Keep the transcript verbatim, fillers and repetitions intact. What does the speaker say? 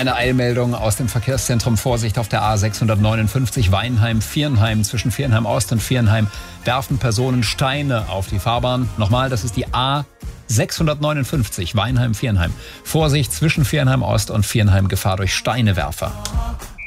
Eine Eilmeldung aus dem Verkehrszentrum. Vorsicht auf der A sechshundertneunundfünfzig Weinheim-Viernheim. Zwischen Viernheim Ost und Viernheim werfen Personen Steine auf die Fahrbahn. Nochmal, das ist die A sechshundertneunundfünfzig Weinheim-Viernheim. Vorsicht zwischen Viernheim Ost und Viernheim, Gefahr durch Steinewerfer.